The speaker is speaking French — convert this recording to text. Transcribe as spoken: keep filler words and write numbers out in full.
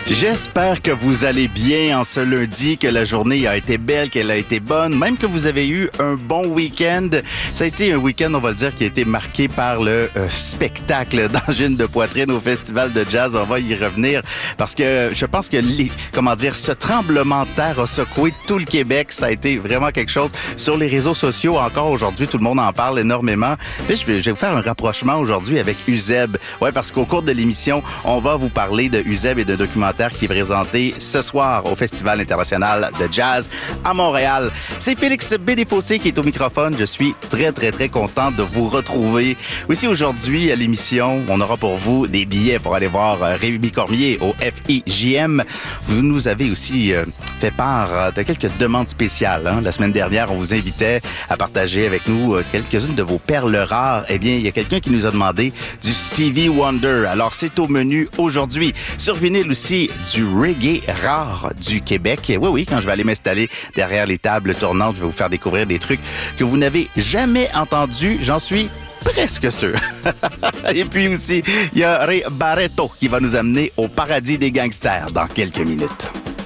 J'espère que vous allez bien en ce lundi, que la journée a été belle, qu'elle a été bonne, même que vous avez eu un bon week-end. Ça a été un week-end, on va le dire, qui a été marqué par le euh, spectacle d'Angine de poitrine au Festival de jazz. On va y revenir parce que je pense que, les, comment dire, ce tremblement de terre a secoué tout le Québec. Ça a été vraiment quelque chose. Sur les réseaux sociaux, encore aujourd'hui, tout le monde en parle énormément. Puis je vais, je vais vous faire un rapprochement aujourd'hui avec Uzeb. Ouais, parce qu'au cours de l'émission, on va vous parler de Uzeb et de documentaire qui est présenté ce soir au Festival international de jazz à Montréal. C'est Félix Bédéfossé qui est au microphone. Je suis très, très, très content de vous retrouver. Aussi, aujourd'hui, à l'émission, on aura pour vous des billets pour aller voir Rémi Cormier au F I J M. Vous nous avez aussi euh, fait part de quelques demandes spéciales. Hein. La semaine dernière, on vous invitait à partager avec nous euh, quelques-unes de vos perles rares. Eh bien, il y a quelqu'un qui nous a demandé du Stevie Wonder. Alors, c'est au menu aujourd'hui. Sur vinyle aussi, du reggae rare du Québec. Oui, oui, quand je vais aller m'installer derrière les tables tournantes, je vais vous faire découvrir des trucs que vous n'avez jamais entendus. J'en suis presque sûr. Et puis aussi, il y a Ray Barretto qui va nous amener au paradis des gangsters dans quelques minutes.